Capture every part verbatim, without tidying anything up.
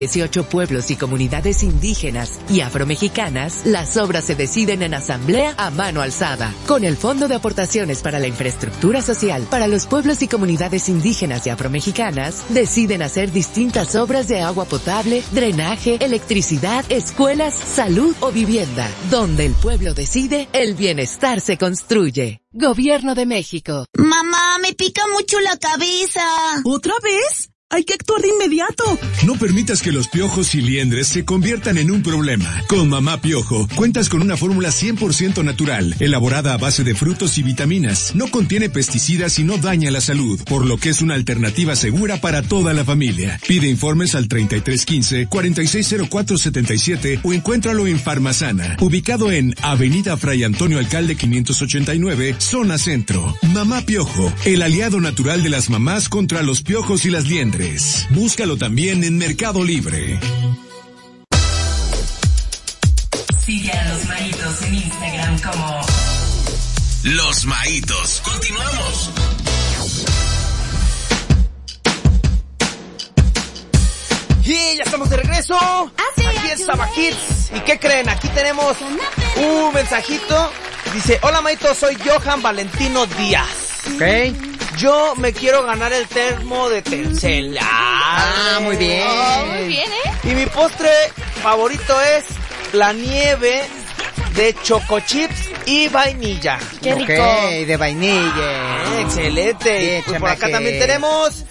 dieciocho pueblos y comunidades indígenas y afromexicanas, las obras se deciden en asamblea a mano alzada, con el Fondo de Aportaciones para la Infraestructura Social para los pueblos y comunidades indígenas y afromexicanas. Deciden hacer distintas obras de agua potable, drenaje, electricidad, escuelas, salud o vivienda. Donde el pueblo decide, el bienestar se construye. Gobierno de México. Mamá, me pica mucho la cabeza. ¿Otra vez? Hay que actuar de inmediato. No permitas que los piojos y liendres se conviertan en un problema. Con Mamá Piojo, cuentas con una fórmula cien por ciento natural, elaborada a base de frutos y vitaminas. No contiene pesticidas y no daña la salud, por lo que es una alternativa segura para toda la familia. Pide informes al treinta y tres quince, cuarenta y seis cero cuatro setenta y siete o encuéntralo en Farmazana, ubicado en Avenida Fray Antonio Alcalde quinientos ochenta y nueve, Zona Centro. Mamá Piojo, el aliado natural de las mamás contra los piojos y las liendres. Búscalo también en Mercado Libre. Sigue a Los Maitos en Instagram como Los Maitos. Continuamos. Y ya estamos de regreso. Ah, sí, aquí en Saba Kids. ¿Y qué creen? Aquí tenemos un mensajito. Dice, hola Maitos, soy Johan Valentino Díaz. Ok. Yo me quiero ganar el termo de Telcel. Ah, muy bien. Oh, muy bien, ¿eh? Y mi postre favorito es la nieve de choco chips y vainilla. Qué rico. Ok, de vainilla. Ah, excelente. Sí, Pues por acá chamaque. también tenemos.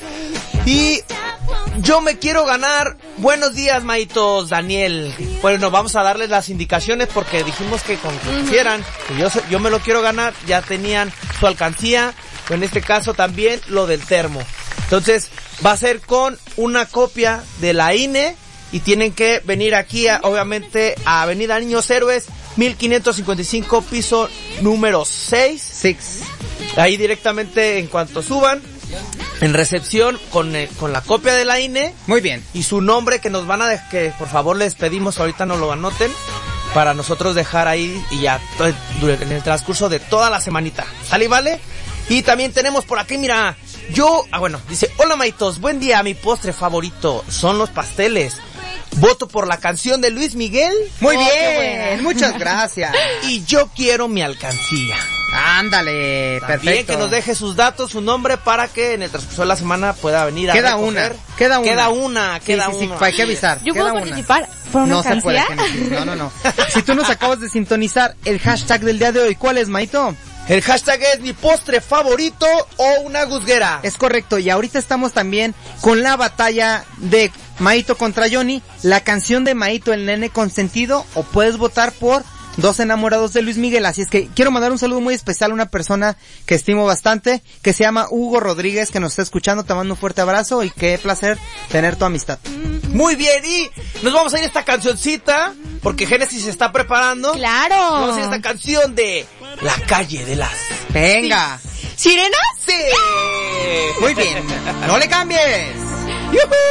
Y yo me quiero ganar. Buenos días, Maitos, Daniel. Bueno, vamos a darles las indicaciones porque dijimos que con que quisieran, que yo, yo me lo quiero ganar, ya tenían su alcancía. En este caso también lo del termo. Entonces va a ser con una copia de la I N E y tienen que venir aquí a, obviamente a Avenida Niños Héroes mil quinientos cincuenta y cinco, piso número seis. Six. Ahí directamente en cuanto suban en recepción con eh, con la copia de la I N E. Muy bien. Y su nombre que nos van a de- que por favor les pedimos ahorita no lo anoten para nosotros dejar ahí y ya to- durante- en el transcurso de toda la semanita. ¿Sale y vale? Y también tenemos por aquí, mira, yo, ah bueno, dice, hola Maitos, buen día, mi postre favorito son los pasteles. Voto por la canción de Luis Miguel. Muy Oh, qué bien, buena. muchas gracias. Y yo quiero mi alcancía. Ándale, También perfecto. que nos deje sus datos, su nombre, para que en el transcurso de la semana pueda venir a Queda recoger. una, queda una. Queda una, Sí, queda sí, sí, una. hay que avisar. ¿Yo queda puedo una. participar por una No se puede. alcancía? Genesis, No, no, no. Si tú nos acabas de sintonizar el hashtag del día de hoy, ¿cuál es, Maito? El hashtag es mi postre favorito o una guzguera. Es correcto, y ahorita estamos también con la batalla de Maito contra Johnny, la canción de Maito, el nene consentido, o puedes votar por Dos enamorados de Luis Miguel. Así es que quiero mandar un saludo muy especial a una persona que estimo bastante, que se llama Hugo Rodríguez, que nos está escuchando. Te mando un fuerte abrazo y qué placer tener tu amistad. Muy bien, y nos vamos a ir a esta cancioncita, porque Génesis se está preparando. ¡Claro! Vamos a ir a esta canción de La Calle de las... Venga. ¿Sirenas? ¡Sí! Muy bien. No le cambies. ¡Yujú!